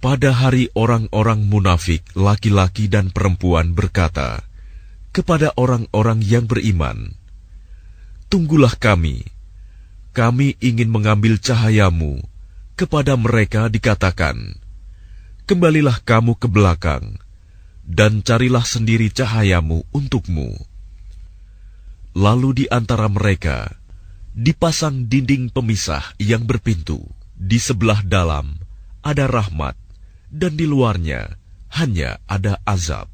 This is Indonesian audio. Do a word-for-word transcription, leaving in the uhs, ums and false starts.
Pada hari orang-orang munafik, laki-laki dan perempuan berkata kepada orang-orang yang beriman, "Tunggulah kami, kami ingin mengambil cahayamu." Kepada mereka dikatakan, "Kembalilah kamu ke belakang, dan carilah sendiri cahayamu untukmu." Lalu di antara mereka dipasang dinding pemisah yang berpintu. Di sebelah dalam ada rahmat, dan di luarnya hanya ada azab.